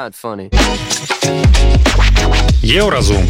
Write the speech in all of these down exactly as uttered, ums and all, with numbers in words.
Еўразум.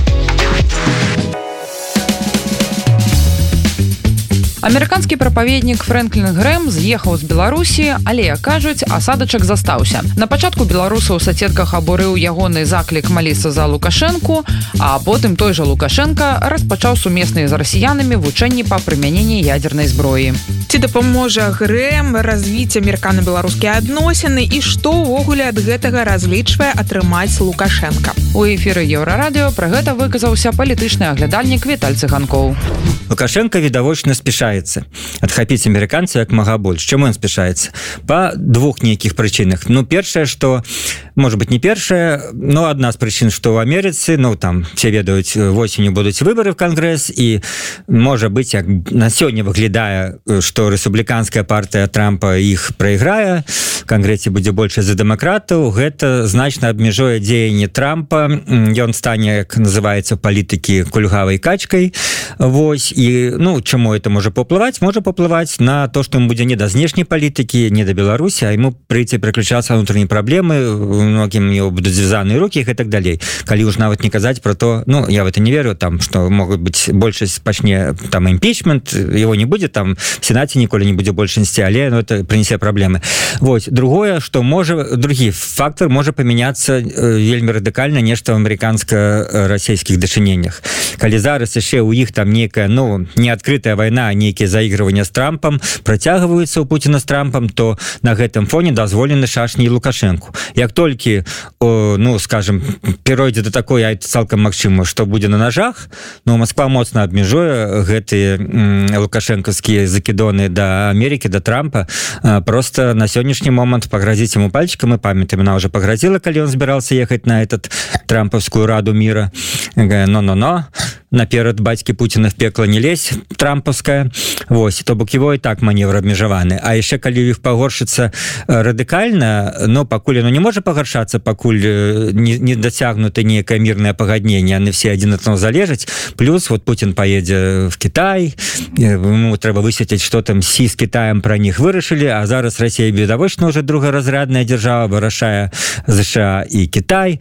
Амерыканскі прапаведнік Фрэнклін Грэм з'ехаў з Беларусі, але, кажуць, асадачак застаўся. На пачатку беларусы ў сацетках абурыў ягоны заклік маліцца за Лукашэнку, а потым той жа Лукашенка распачаў сумесныя з расіянамі вучэнні па прымяненні ядзернай зброі. Ці дапаможа Грэм развіць амерыкана-беларускія адносіны і што ўвогуле ад гэтага разлічвае атрымаць Лукашенка? У эфіры Еўрарадыё пра гэта выказаўся палітычны аглядальнік Віталь Цыганкоў. Лукашенко відавочна спешает отхапіць амерыканцаў як мага больш. Чаму ён спяшаецца? Па двух нейкіх прычынах. Ну, першае, што, может быть, не першае, но одна з прычын, што ў Амерыцы, ну, там, все ведаюць, восенню будуць выборы в Конгресс, і, можа быць, як на сёння выглядае, што рэспубліканская партыя Трампа іх прайграе, в Конгрессе будзе больш за дэмакратаў, гэта значна абмежуе дзеянне Трампа, ён стане, як называецца, палітыкі кульгавай качкай, вось, і, ну, чаму это можа паўплываць, можа паўплываць на то, што ему будзе не да знешняй палітыкі, не да Беларусі, а ему прыйдзе пераключацца ўнутраныя праблемы, многім его будуць звязаныя рукі і так далей. Калі уж нават не казаць про то, ну, я в это не верю, там, што могуць быць большасць пачне там імпічмент, его не будзе, там, в Сенаце ніколі не будзе большасці, але ну, это прынесе праблемы. Вот. Другое, што можа, другі фактор можа памяняцца вельмі радыкальна нешта ў амерыканска-расійскіх дачыненнях. Калі зараз яшчэ ў іх там нейкая, ну, неадкрытая вайна, нейкія заігрывання з Трампам працягваюцца ў Пуціна з Трампам, то на гэтым фоне дазволены шашні і Лукашенку. Як толькі, о, ну, скажем, перайдзе да такой, а цалкам магчыма, што будзе на ножах, ну, Москва моцна абмежуе гэтыя лукашэнкаўскія закідоны да Амерыкі, да Трампа. Просто на сённяшні момант пагразіць яму пальчикам, мы памятаем, она уже пагразіла, калі ён збіраўся ехаць на этот трампаўскую раду мира. Но-но-но, наперад бацькі Пуціна в пекла не лезь, трампаўская. Вось, то бок его і так маневр абмежаваны. А яшчэ калі іх пагоршыцца радыкальна, но пакуль оно не можа пагаршацца, пакуль не, не дацягнуты нейкае мірнае пагадненне, яны все адзін ад аднаго залежаць. Плюс вот Путін поедзе в Кітай, ему трэба высветліць, што там Сі з Кітаем пра них вырашылі, а зараз Расія відавочна уже другаразрядная дзяржава, вырашае ЗША і Кітай,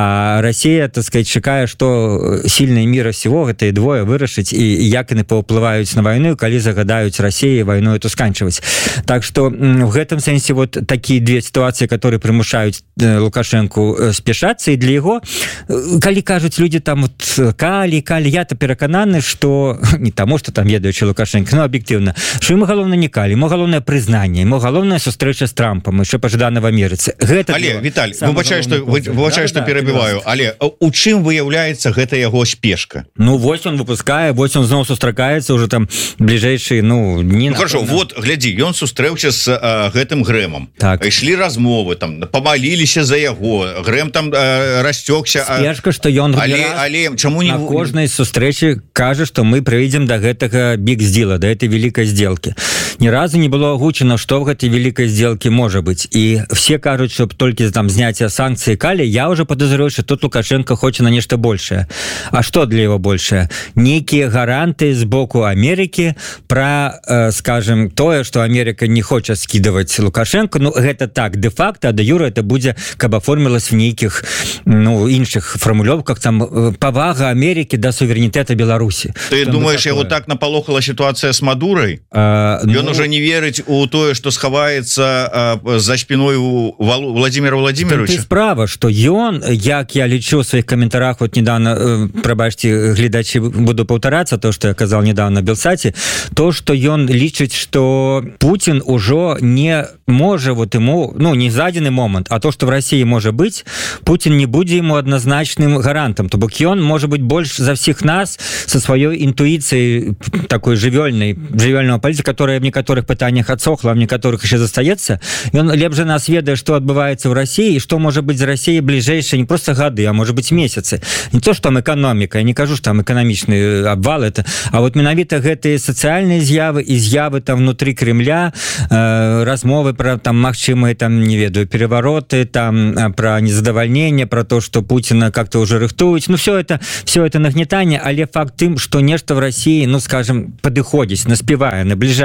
а Расія, так сказать, чакае, што сильныя мира всего гэтыя двое вырашыць і як яны паўплываюць на вайну, калі загадаюць Расіі вайну эту сканчваць. Так что в гэтым сэнсе вот такие две ситуации, которые прымушаюць Лукашенку спешацца, і для яго, калі кажуць люди там вот калі, калі, я-то перакананы, што не таму, што там ведаючы Лукашенко, но объективно, што ему галоўна не калі, ему галоўнае прызнанне, ему галоўная сустрэча з Трампом, яшчэ пажадана в Амерыцы. Гэта але, Віталь, выбачаю, што, выбачаю, што да, перабіваю, да, але у чым выяўляецца гэта яго спешка? Ну, вось он выпускае, вось он зноў сустракаецца уже там бліжэйшыя, ну, дні... Ну, хорошо, вот, глядзі, ён сустрэўся з а, гэтым Грэмом. Так. Ішлі размовы, там, памаліліся за яго, Грэм там а, расцёкся... Спешка, што ён... Але, але, чаму не... На кожнай сустрэчы кажа, што мы прыйдзем да гэтага биг-дила, да этой великой сделки. Ни разу не было агучана, што в гэтай великой сделке можа быць. І все кажуць, што толькі там зняцце санкцыі калі, я уже подозреваю, что тут Лукашенко хоче на нешта большее. А что для его большее? Некие гаранты з боку Америки про, э, скажем, тое, что Америка не хоча скидывать Лукашенко. Ну, гэта так, де-факто, а де-юра это будзе, каб оформилось в нейкіх, ну, іншых формулёвках, там, павага Америки до суверенитета Беларуси. Ты думаешь, его так напалохала ситуация с Мадурой? А, ну... Он уже не верить у тое, что схаваецца а, за спиной у Вал... Владимира Владимировича? Ты справа, что ён, як я лічу в своих комментариях, вот недавно, э, прабачьте, глядачи, буду повторяться, то, что я казал недавно в Белсате, то, что ён лічыць, что Путин уже не может вот ему, ну, не за один момент, а то, что в России может быть, Путин не будзе ему однозначным гарантом. То бок ён, может быть, больше за всех нас со своей интуицией такой живёльной, живёльного политика, которая в некоторых пытаниях отсохла, а в некоторых еще застаецца. И он лепш за нас ведае, что отбывается в России, и что может быть за Россией ближайшие не просто годы, а может быть месяцы. Не то, что там экономика, я не кажу, что там экономичный обвал это, а вот менавіта гэтые социальные з'явы и з'явы там внутри Кремля, э, размовы про там магчымые там, не ведаю, перевороты, там про незадовольнение, про то, что Путина как-то уже рыхтуюць. Ну, все это, все это нагнетание, але факт тым, что нешта в России, ну, скажем, падыходзіць, наспевая, наближается.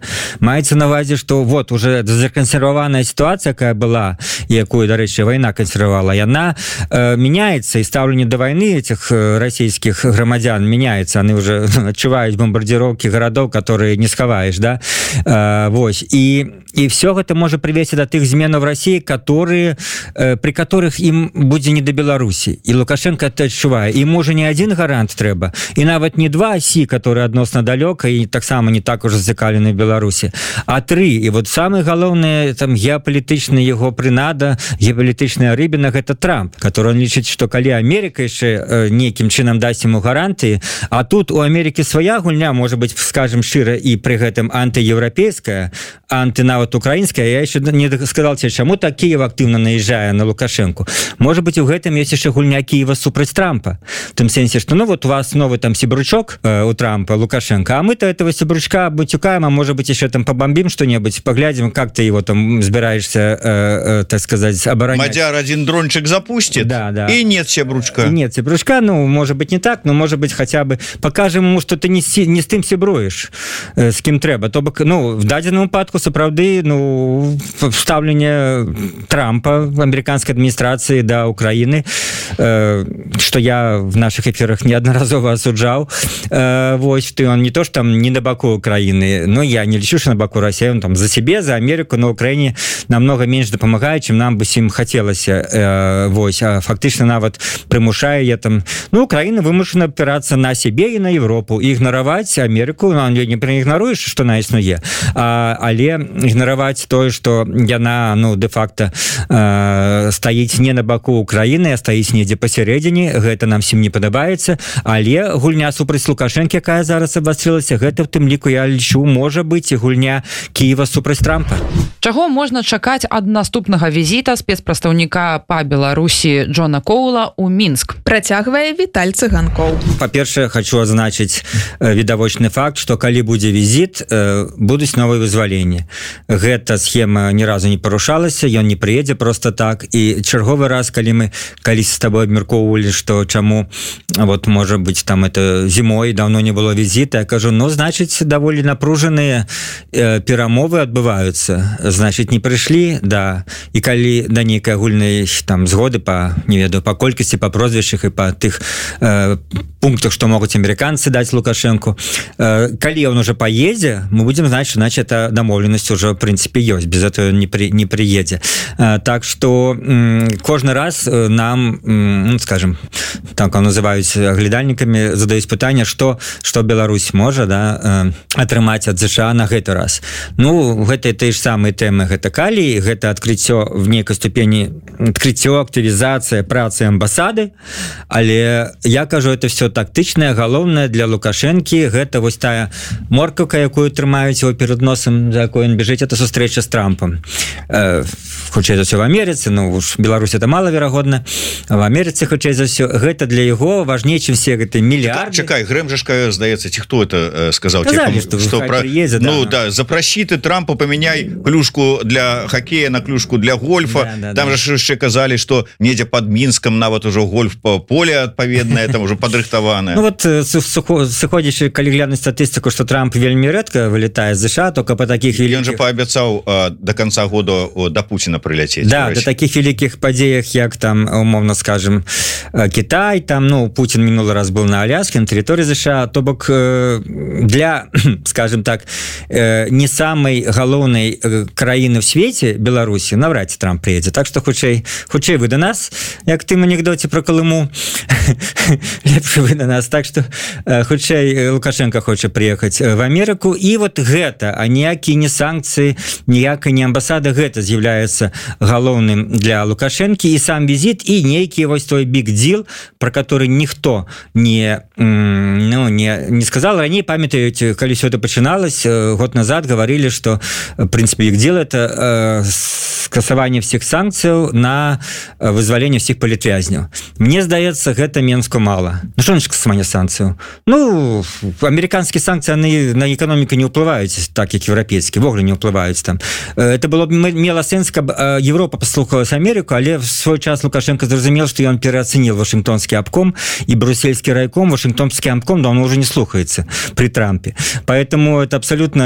маецца на увазе, что вот уже законсерваваная ситуация, якая была, якую, дарэчы, война консервовала, яна э, меняется, и ставленне до войны этих российских громадян меняется, они уже отчуваюць бомбардировки городов, которые не схаваешь, да, э, вось, и и все это может привести до тех зменаў в России, которые э, при которых им будзе не до Беларуси, и Лукашенко это адчувае, и можа не один гарант трэба, и нават не два оси, которые адносна далёка и таксама не так уже зацікаўлены в Беларуси, а три. И вот самое главное там геополитичная его принада, геополитичная рыбина, это Трамп, который он лічыць, что калі Америка еще э, неким чином даст ему гарантии, а тут у Америки своя гульня, может быть, скажем шире, и при гэтым антиевропейская, антинават украинская. Я еще не сказал тебе, чему так Киев активно наезжая на Лукашенко. Может быть, у гэтым есть еще гульня Киева супраць Трампа. В том сенсе, что ну вот у вас новый там сибручок э, у Трампа, Лукашенко, а мы-то этого сибручка бутюкаем, а может быть, еще там побомбим что-нибудь, поглядим, как ты его там собираешься, э, э, так сказать, оборонять. Мадяр один дрончик запустит, да, да. И нет сибручка. И нет сибручка, ну, может быть, не так, но может быть, хотя бы покажем ему, что ты не, с, не с тем сибруешь, э, с кем треба. То бок, ну, в дадзеным выпадку, сапраўды, ну, вставление Трампа в американской администрации до Украины, э, что я в наших эфирах неодноразово осуждал, э, вот, что он не то, что там не на боку Украины, но я не лечу, что на боку России, он там за себе, за Америку, на Украине намного меньше помогает, чем нам бы им хотелось, э, вот, а фактично нават примушая я там, ну, Украина вымушена опираться на себе и на Европу, и игноровать Америку, ну, не проигноруешь, что она існуе, а, але игноровать то, что яна, ну, де-факто э, стаіць не на боку Украины, а стаіць недзе посередине, гэта нам всем не падабаецца, але гульня супраць Лукашенко, якая зараз абвастрылася, гэта в тым ліку, я лічу, можа быць і гульня Киева супраць Трампа. Чаго можна чакаць ад наступнага візіта спецпрадстаўніка па Беларусі Джона Коула ў Мінск? Працягвае Віталь Цыганкоў. Па-першае, хочу азначыць відавочны факт, што калі будзе візіт, будуць новыя вызваленні. Гэта схема ні разу не парушалася, ён не прыедзе просто так, і чарговы раз, калі мы калісь з табой абмяркоўвалі, што чаму вот, можа быць, там это зімой давно не было візіта, я кажу, ну, значыць, даволі напружаныя э, перамовы адбываюцца, значыць, не прыйшлі, да, і калі да нейкай агульнай там згоды па, не ведаю, па колькасці, па прозвішчах і па тых э, пунктах, што могуць амерыканцы даць Лукашенко, э, калі он уже поедзе, мы будем знать, что значит эта домовленность уже в принципе есть, без этого не, при, не приедзе. Э, так что э, кожны раз нам, э, ну, скажем, так как называюць глядальнікамі, задаюць пытанне, что, что Беларусь можа, да, э, атрымаць ад ЗША на гэты раз. Ну, гэта тыя ж самыя тэмы, гэта калі, гэта адкрыццё в нейкай ступені, адкрыццё, актывізацыя працы амбасады, але я кажу, это все тактычнае, галоўнае для Лукашэнкі, гэта вось тая моркаўка, якую трымаюць его перад носам, за якой он бежыць, это сустрэча з Трампом. Э, хутчэй за ўсё в Амерыцы, ну, уж Беларусь это малаверагодна, а в Амерыцы, хутчэй за ўсё, гэта для яго важней, чым все гэты мільярды. Чакай, Грэм жашка, здаецца, ці хто это э, сказаў? Казалі, што про... приедзе, ну, да. да, запроси ты Трампа, поменяй клюшку для хоккея на клюшку для гольфа. Да, да, там да. же яшчэ казалі, што недзе под Мінскам нават ужо гольф по поле адпаведнае, там уже падрыхтаванае. Ну вот, сыходзячы, калі глянуць статыстыку, што Трамп вельмі рэдка вылетае з ЗША, только по таких великих... Он же пообяцаў э, до конца года э, до Путина прилететь. Да, до таких великих падзеях, як там, умовно скажем, э, Китай, там, ну, Путин минулый раз был на Аляске, на территории ЗША, то бок э, для, скажем так, э, не самой галоўнай э, краіны в свете, Беларуси, навряд ли Трамп приедет. Так что хутчэй, хутчэй вы до нас, як ты в анекдоте про Колыму, лепш вы до нас. Так что э, хутчэй Лукашенко хочет приехать в Америку, и вот гэта, а ніякія не санкцыі, ніякая не амбасада, гэта з'яўляецца галоўным для Лукашэнкі, і сам візіт, і нейкі вось той big deal, про который ніхто не, ну, не, не сказал. Раней, памятаете, калі все это пачыналось, год назад говорили, что в принципе big deal это э, скасаванне всех санкцыяў на вызваленне всех палітвязняў. Мне здаецца, гэта Менску мало. Ну что значит скасаванне санкцыяў? Ну, американские санкции, они на экономику не уплываюць, так як еўрапейскія, вогуле не уплываюць там. Это было мела сэнс, каб Европа паслухалась Америку, але в свой час Лукашенко зразумел, что ён пераацэнил Вашингтонский обком и брюссельский райком. Вашингтонский обком давно уже не слухается при Трампе. Поэтому это абсолютно